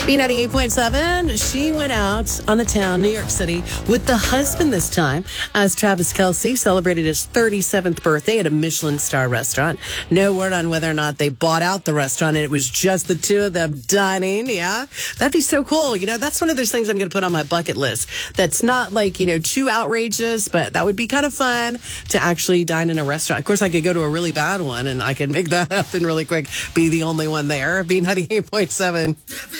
B98.7, she went out on the town, New York City, with the husband this time, as Travis Kelce celebrated his 37th birthday at a Michelin star restaurant. No word on whether or not they bought out the restaurant, and it was just the two of them dining. Yeah, that'd be so cool. You know, that's one of those things I'm going to put on my bucket list. That's not like, too outrageous, but that would be kind of fun to actually dine in a restaurant. Of course, I could go to a really bad one, and I could make that happen really quick, be the only one there. B98.7.